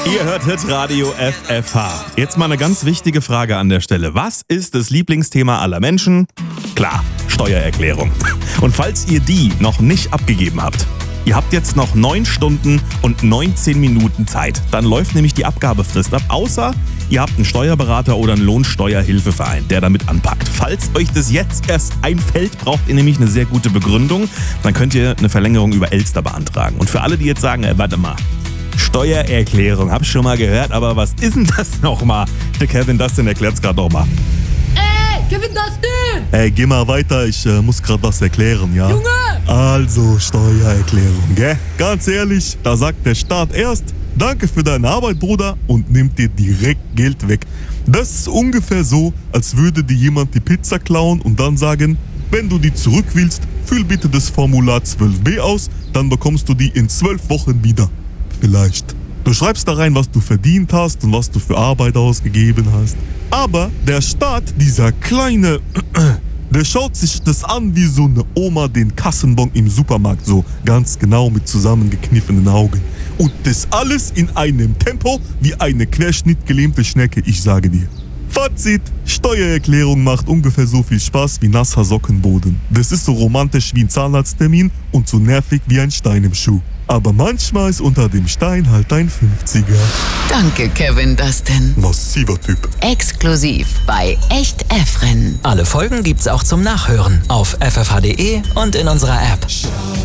Ihr hört Hitradio FFH. Jetzt mal eine ganz wichtige Frage an der Stelle. Was ist das Lieblingsthema aller Menschen? Klar, Steuererklärung. Und falls ihr die noch nicht abgegeben habt, ihr habt jetzt noch 9 Stunden und 19 Minuten Zeit. Dann läuft nämlich die Abgabefrist ab, außer ihr habt einen Steuerberater oder einen Lohnsteuerhilfeverein, der damit anpackt. Falls euch das jetzt erst einfällt, braucht ihr nämlich eine sehr gute Begründung. Dann könnt ihr eine Verlängerung über Elster beantragen. Und für alle, die jetzt sagen, warte mal, Steuererklärung, hab ich schon mal gehört, aber was ist denn das nochmal? Der Kevin Dustin erklärt's gerade nochmal. Kevin Dustin! Ey, geh mal weiter, ich muss gerade was erklären, ja? Junge! Also, Steuererklärung, gell? Ganz ehrlich, da sagt der Staat erst, danke für deine Arbeit, Bruder, und nimmt dir direkt Geld weg. Das ist ungefähr so, als würde dir jemand die Pizza klauen und dann sagen, wenn du die zurück willst, füll bitte das Formular 12b aus, dann bekommst du die in 12 Wochen wieder. Vielleicht. Du schreibst da rein, was du verdient hast und was du für Arbeit ausgegeben hast. Aber der Staat, dieser kleine, der schaut sich das an wie so eine Oma den Kassenbon im Supermarkt, so ganz genau mit zusammengekniffenen Augen. Und das alles in einem Tempo wie eine querschnittgelähmte Schnecke, ich sage dir. Fazit, Steuererklärung macht ungefähr so viel Spaß wie nasser Sockenboden. Das ist so romantisch wie ein Zahnarzttermin und so nervig wie ein Stein im Schuh. Aber manchmal ist unter dem Stein halt ein 50er. Danke, Kevin Dustin. Massiver Typ. Exklusiv bei Echt Efren. Alle Folgen gibt's auch zum Nachhören auf ffh.de und in unserer App.